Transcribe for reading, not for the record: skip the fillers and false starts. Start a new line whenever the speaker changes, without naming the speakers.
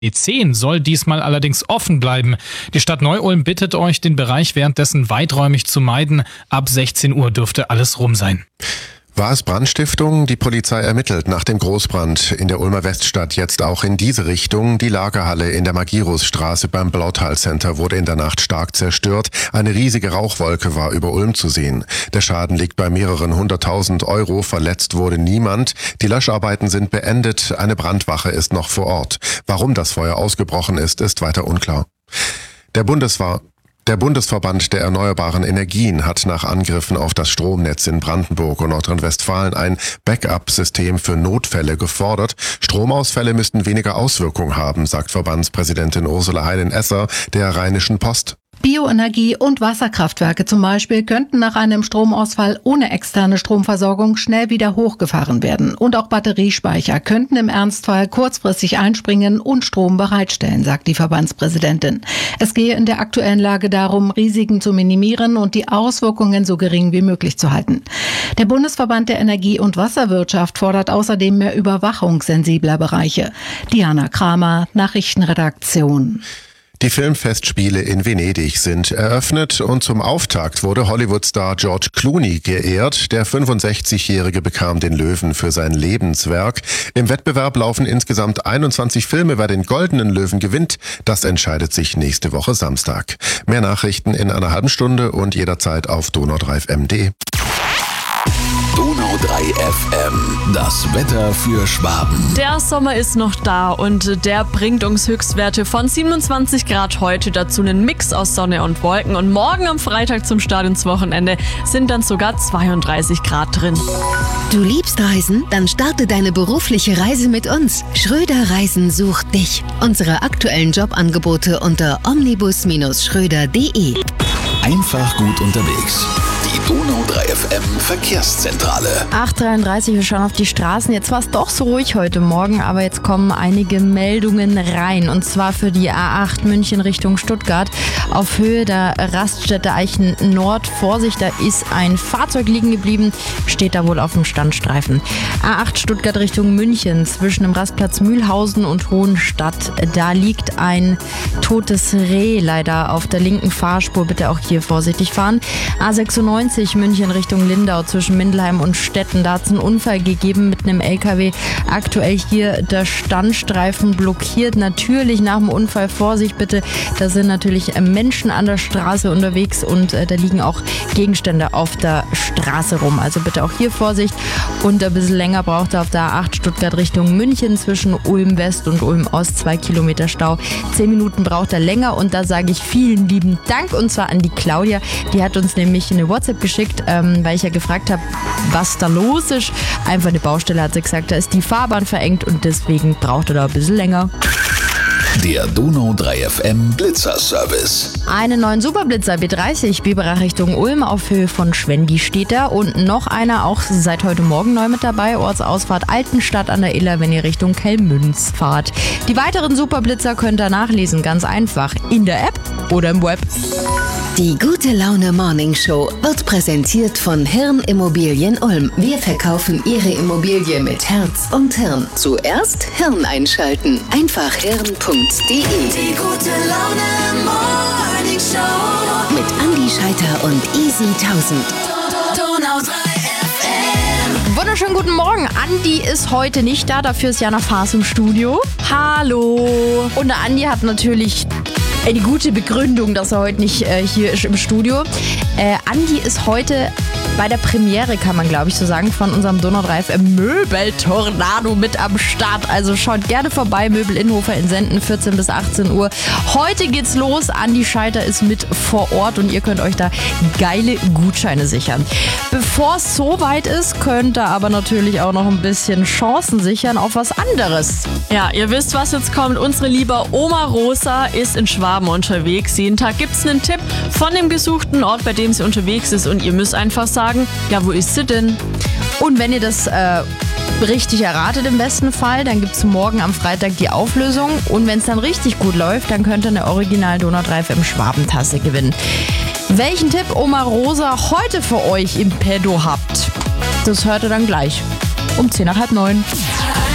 E10 soll diesmal allerdings offen bleiben. Die Stadt Neu-Ulm bittet euch, den Bereich währenddessen weiträumig zu meiden. Ab 16 Uhr dürfte alles rum sein.
War es Brandstiftung? Die Polizei ermittelt nach dem Großbrand in der Ulmer Weststadt jetzt auch in diese Richtung. Die Lagerhalle in der Magirusstraße beim Blautal Center wurde in der Nacht stark zerstört. Eine riesige Rauchwolke war über Ulm zu sehen. Der Schaden liegt bei mehreren 100.000 Euro. Verletzt wurde niemand. Die Löscharbeiten sind beendet. Eine Brandwache ist noch vor Ort. Warum das Feuer ausgebrochen ist weiter unklar. Der Bundesverband der Erneuerbaren Energien hat nach Angriffen auf das Stromnetz in Brandenburg und Nordrhein-Westfalen ein Backup-System für Notfälle gefordert. Stromausfälle müssten weniger Auswirkungen haben, sagt Verbandspräsidentin Ursula Heilen-Esser der Rheinischen Post.
Bioenergie- und Wasserkraftwerke zum Beispiel könnten nach einem Stromausfall ohne externe Stromversorgung schnell wieder hochgefahren werden. Und auch Batteriespeicher könnten im Ernstfall kurzfristig einspringen und Strom bereitstellen, sagt die Verbandspräsidentin. Es gehe in der aktuellen Lage darum, Risiken zu minimieren und die Auswirkungen so gering wie möglich zu halten. Der Bundesverband der Energie- und Wasserwirtschaft fordert außerdem mehr Überwachung sensibler Bereiche. Diana Kramer, Nachrichtenredaktion.
Die Filmfestspiele in Venedig sind eröffnet und zum Auftakt wurde Hollywood-Star George Clooney geehrt. Der 65-Jährige bekam den Löwen für sein Lebenswerk. Im Wettbewerb laufen insgesamt 21 Filme. Wer den Goldenen Löwen gewinnt, das entscheidet sich nächste Woche Samstag. Mehr Nachrichten in einer halben Stunde und jederzeit auf donau3fm.de.
Donau 3 FM, das Wetter für Schwaben.
Der Sommer ist noch da und der bringt uns Höchstwerte von 27 Grad heute, dazu einen Mix aus Sonne und Wolken. Und morgen am Freitag zum Start ins Wochenende sind dann sogar 32 Grad drin.
Du liebst Reisen? Dann starte deine berufliche Reise mit uns. Schröder Reisen sucht dich. Unsere aktuellen Jobangebote unter omnibus-schröder.de.
Einfach gut unterwegs. Die Donau 3 FM Verkehrszentrale.
8:33 wir schauen auf die Straßen. Jetzt war es doch so ruhig heute Morgen, aber jetzt kommen einige Meldungen rein. Und zwar für die A8 München Richtung Stuttgart auf Höhe der Raststätte Eichen Nord. Vorsicht, da ist ein Fahrzeug liegen geblieben, steht da wohl auf dem Standstreifen. A8 Stuttgart Richtung München zwischen dem Rastplatz Mühlhausen und Hohenstadt. Da liegt ein totes Reh leider auf der linken Fahrspur. Bitte auch hier vorsichtig fahren. A96 München Richtung Lindau zwischen Mindelheim und Stetten. Da hat es einen Unfall gegeben mit einem LKW. Aktuell hier der Standstreifen blockiert. Natürlich nach dem Unfall Vorsicht bitte. Da sind natürlich Menschen an der Straße unterwegs und da liegen auch Gegenstände auf der Straße rum. Also bitte auch hier Vorsicht. Und ein bisschen länger braucht er auf der A8 Stuttgart Richtung München zwischen Ulm West und Ulm Ost 2 Kilometer Stau. 10 Minuten braucht er länger und da sage ich vielen lieben Dank und zwar an die Claudia. Die hat uns nämlich eine WhatsApp geschickt, weil ich ja gefragt habe, was da los ist. Einfach eine Baustelle, hat sie gesagt, da ist die Fahrbahn verengt und deswegen braucht er da ein bisschen länger.
Der Donau 3 FM Blitzerservice.
Einen neuen Superblitzer B30 Biberach Richtung Ulm auf Höhe von Schwendi steht da und noch einer auch seit heute Morgen neu mit dabei, Ortsausfahrt Altenstadt an der Iller, wenn ihr Richtung Kellmünz fahrt. Die weiteren Superblitzer könnt ihr nachlesen, ganz einfach, in der App oder im Web.
Die Gute Laune Morning Show wird präsentiert von Hirn Immobilien Ulm. Wir verkaufen Ihre Immobilie mit Herz und Hirn. Zuerst Hirn einschalten. Einfach hirn.de.
Die Gute Laune Morning Show
Mit Andi Scheiter und Easy 1000.
Donau 3 FM.
Wunderschönen guten Morgen. Andi ist heute nicht da, dafür ist Jana Faas im Studio. Hallo. Und der Andi hat natürlich eine gute Begründung, dass er heute nicht hier ist im Studio. Andi ist heute bei der Premiere, kann man glaube ich so sagen, von unserem Donau 3 FM Möbeltornado mit am Start. Also schaut gerne vorbei, Möbel Innhofer in Senden, 14 bis 18 Uhr. Heute geht's los, Andi Scheiter ist mit vor Ort und ihr könnt euch da geile Gutscheine sichern. Bevor es soweit ist, könnt ihr aber natürlich auch noch ein bisschen Chancen sichern auf was anderes.
Ja, ihr wisst, was jetzt kommt. Unsere liebe Oma Rosa ist in Schwaben unterwegs. Jeden Tag gibt's einen Tipp von dem gesuchten Ort, bei dem sie unterwegs ist und ihr müsst einfach sagen, ja, wo ist sie denn?
Und wenn ihr das richtig erratet im besten Fall, dann gibt es morgen am Freitag die Auflösung. Und wenn es dann richtig gut läuft, dann könnt ihr eine Original Donau 3 FM Schwabentasse gewinnen. Welchen Tipp Oma Rosa heute für euch im Pedo habt, das hört ihr dann gleich um 8:50.